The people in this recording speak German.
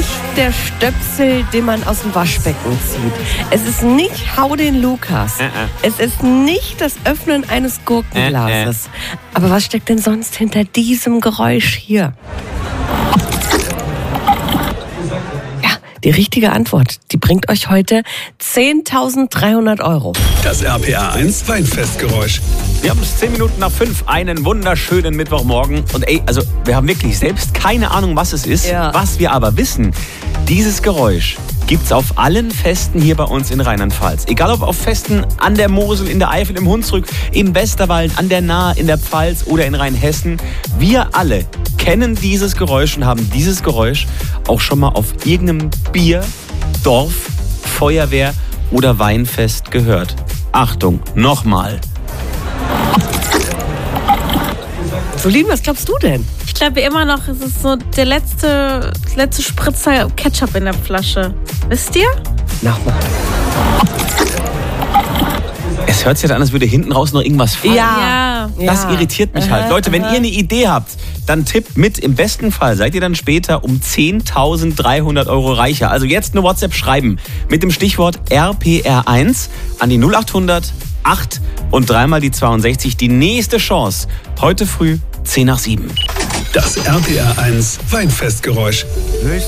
nicht der Stöpsel, den man aus dem Waschbecken zieht. Es ist nicht Hau den Lukas. Es ist nicht das Öffnen eines Gurkenglases. Aber was steckt denn sonst hinter diesem Geräusch hier? Die richtige Antwort, die bringt euch heute 10.300 €. Das RPR 1 Weinfestgeräusch. Wir haben es 10 Minuten nach 5, einen wunderschönen Mittwochmorgen. Und wir haben wirklich selbst keine Ahnung, was es ist. Ja. Was wir aber wissen, dieses Geräusch gibt's auf allen Festen hier bei uns in Rheinland-Pfalz. Egal ob auf Festen an der Mosel, in der Eifel, im Hunsrück, im Westerwald, an der Nahe, in der Pfalz oder in Rheinhessen. Wir alle kennen dieses Geräusch und haben dieses Geräusch auch schon mal auf irgendeinem Bier, Dorf, Feuerwehr oder Weinfest gehört. Achtung, nochmal. Solin, was glaubst du denn? Ich glaube immer noch, es ist so der letzte Spritzer Ketchup in der Flasche. Wisst ihr? Nochmal. Es hört sich halt an, als würde hinten raus noch irgendwas fallen. Ja. Das irritiert mich halt. Leute, wenn ihr eine Idee habt, dann tippt mit. Im besten Fall seid ihr dann später um 10.300 € reicher. Also jetzt eine WhatsApp schreiben mit dem Stichwort RPR1 an die 0800 8 und dreimal die 62. Die nächste Chance. Heute früh 6:50. Das RPR 1 Weinfestgeräusch.